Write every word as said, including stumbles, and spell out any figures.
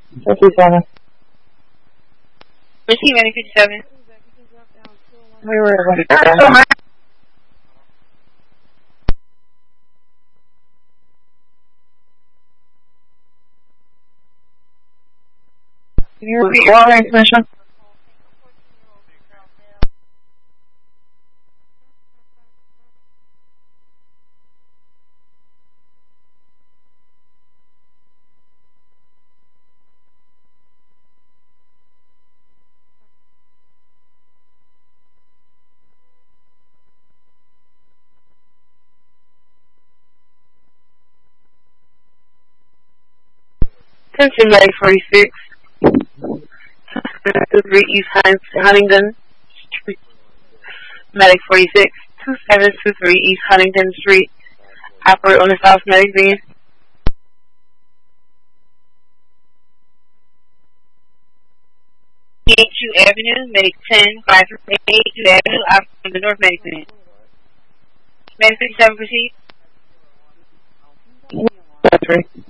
fifty-seven. Receive Medic fifty-seven. We were like, can you repeat your transmission? Attention Medic forty-six. two three East Huntington Street. Medic forty-six. two seven two three East Huntington Street. Operate on the South Medic van. eighty-two Avenue, Medic ten, five eighty-two Avenue, operate on the North Medic van. Medic fifty-seven, proceed. That's right.